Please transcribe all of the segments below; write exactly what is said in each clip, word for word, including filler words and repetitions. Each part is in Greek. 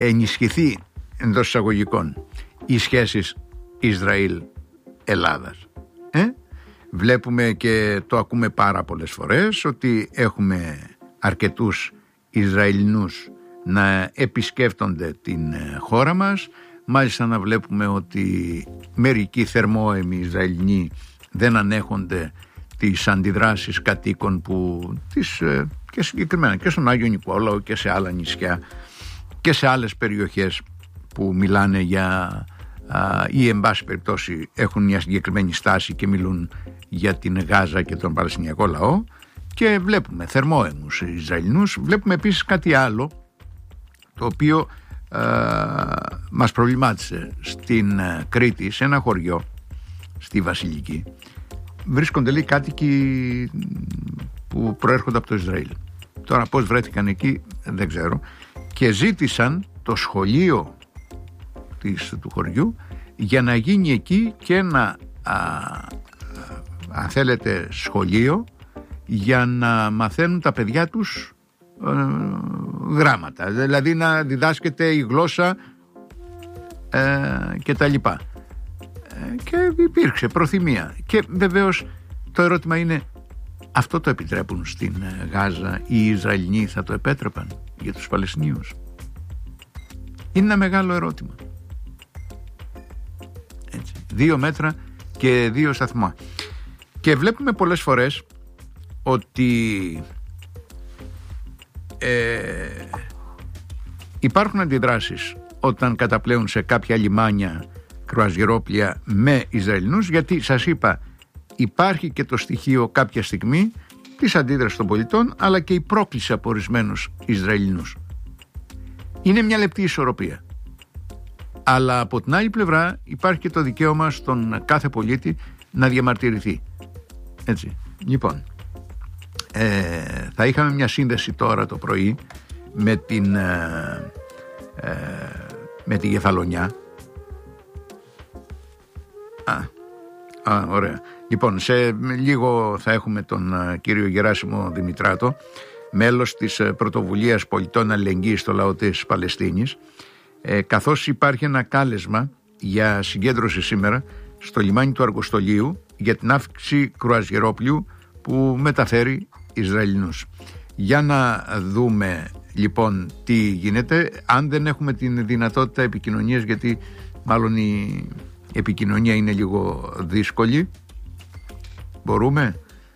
ενισχυθεί εντός εισαγωγικών οι σχέσεις Ισραήλ-Ελλάδας. Ε? Βλέπουμε και το ακούμε πάρα πολλές φορές ότι έχουμε αρκετούς Ισραηλινούς να επισκέφτονται την χώρα μας. Μάλιστα να βλέπουμε ότι μερικοί θερμόαιμοι Ισραηλινοί δεν ανέχονται τις αντιδράσεις κατοίκων που τις, και συγκεκριμένα και στον Άγιο Νικόλαο και σε άλλα νησιά και σε άλλες περιοχές που μιλάνε για α, ή εν πάση περιπτώσει έχουν μια συγκεκριμένη στάση και μιλούν για την Γάζα και τον Παλαιστινιακό λαό, και βλέπουμε θερμόαιμους Ισραηλινούς. Βλέπουμε επίσης κάτι άλλο το οποίο α, μας προβλημάτισε στην Κρήτη, σε ένα χωριό στη Βασιλική. Βρίσκονται λέει κάτοικοι που προέρχονται από το Ισραήλ. Τώρα πώς βρέθηκαν εκεί δεν ξέρω, και ζήτησαν το σχολείο της, του χωριού για να γίνει εκεί και ένα α, α, αν θέλετε σχολείο για να μαθαίνουν τα παιδιά τους ε, γράμματα, δηλαδή να διδάσκεται η γλώσσα ε, και τα λοιπά. Και υπήρξε προθυμία. Και βεβαίως το ερώτημα είναι, αυτό το επιτρέπουν στην Γάζα? Οι Ισραηλινοί θα το επέτρεπαν για τους Παλαιστινίους? Είναι ένα μεγάλο ερώτημα. Έτσι. Δύο μέτρα και δύο σταθμά. Και βλέπουμε πολλές φορές ότι ε, υπάρχουν αντιδράσεις όταν καταπλέουν σε κάποια λιμάνια κρουαζιερόπλια με Ισραηλινούς, γιατί σας είπα υπάρχει και το στοιχείο κάποια στιγμή της αντίδρασης των πολιτών, αλλά και η πρόκληση από ορισμένους Ισραηλινούς. Είναι μια λεπτή ισορροπία, αλλά από την άλλη πλευρά υπάρχει και το δικαίωμα στον κάθε πολίτη να διαμαρτυρηθεί. Έτσι. Λοιπόν, ε, θα είχαμε μια σύνδεση τώρα το πρωί με την ε, ε, με τη Κεφαλονιά. Α, α, ωραία. Λοιπόν, σε λίγο θα έχουμε τον uh, κύριο Γεράσιμο Δημητράτο, μέλος της uh, Πρωτοβουλίας Πολιτών Αλληλεγγύης στο λαό της Παλαιστίνης, ε, καθώς υπάρχει ένα κάλεσμα για συγκέντρωση σήμερα στο λιμάνι του Αργοστολίου για την αύξηση κρουαζιερόπλιου που μεταφέρει Ισραηλινούς. Για να δούμε λοιπόν τι γίνεται, αν δεν έχουμε την δυνατότητα επικοινωνίας, γιατί μάλλον η επικοινωνία είναι λίγο δύσκολη. Μπορούμε?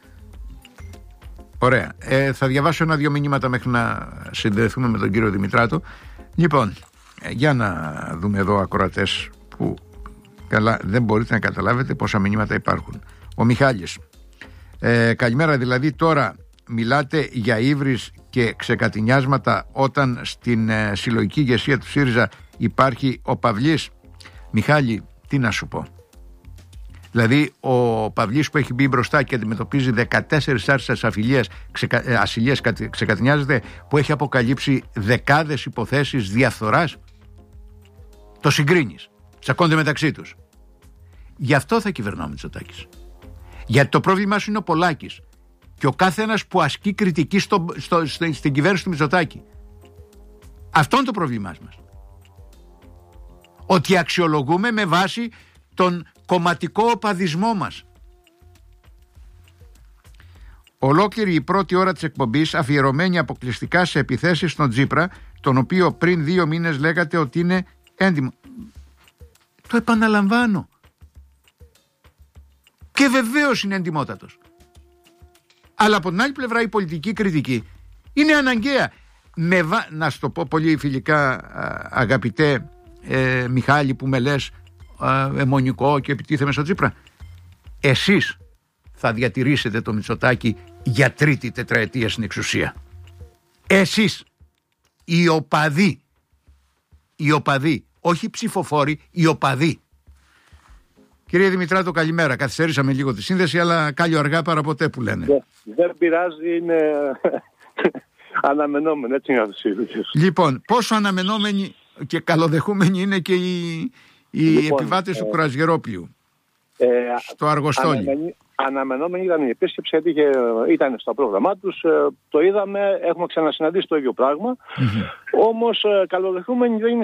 Ωραία. Ε, θα διαβάσω ένα-δυο μηνύματα μέχρι να συνδεθούμε με τον κύριο Δημητράτο. Λοιπόν, για να δούμε εδώ ακροατές που καλά δεν μπορείτε να καταλάβετε πόσα μηνύματα υπάρχουν. Ο Μιχάλης. Ε, καλημέρα, δηλαδή τώρα μιλάτε για ύβρις και ξεκατηνιάσματα όταν στην ε, συλλογική ηγεσία του ΣΥΡΙΖΑ υπάρχει ο Παυλής. Μιχάλη, τι να σου πω. Δηλαδή ο Παυλής που έχει μπει μπροστά και αντιμετωπίζει δεκατέσσερις άρσεις ασυλίας, ξεκα... ασυλίας ξεκατηνιάζεται, που έχει αποκαλύψει δεκάδες υποθέσεις διαφθοράς. Το συγκρίνεις, τσακώνται μεταξύ τους. Γι' αυτό θα κυβερνάω Μητσοτάκης. Γιατί το πρόβλημά σου είναι ο Πολάκης και ο κάθε ένας που ασκεί κριτική στο, στο, στο, στην κυβέρνηση του Μητσοτάκη. Αυτό είναι το πρόβλημά μας. Ότι αξιολογούμε με βάση τον κομματικό οπαδισμό μας. Ολόκληρη η πρώτη ώρα της εκπομπής αφιερωμένη αποκλειστικά σε επιθέσεις στον Τσίπρα, τον οποίο πριν δύο μήνες λέγατε ότι είναι έντιμο. Το επαναλαμβάνω. Και βεβαίως είναι εντιμότατος. Αλλά από την άλλη πλευρά η πολιτική κριτική είναι αναγκαία. Με βα... Να σου το πω πολύ φιλικά, αγαπητέ ε, Μιχάλη, που με λες ε, αιμονικό και επιτίθεμαι στο Τσίπρα. Εσείς θα διατηρήσετε το Μητσοτάκη για τρίτη τετραετία στην εξουσία. Εσείς, οι οπαδοί, οι οπαδοί, όχι οι ψηφοφόροι, οι οπαδοί. Κύριε Δημητράτο, καλημέρα. Καθυστερήσαμε λίγο τη σύνδεση, αλλά κάλλιο αργά παρά ποτέ που λένε. Δεν, δεν πειράζει, είναι αναμενόμενο, έτσι είναι αυτό. Λοιπόν, πόσο αναμενόμενοι και καλοδεχούμενοι είναι και οι, οι λοιπόν, επιβάτες ε, του κρουαζιερόπλιου ε, στο Αργοστόλι. Αναμενή, αναμενόμενη ήταν η επίσκεψη, γιατί είχε, ήταν στο πρόγραμμά τους, το είδαμε, έχουμε ξανασυναντήσει το ίδιο πράγμα. Mm-hmm. Όμως καλοδεχούμενοι δεν είναι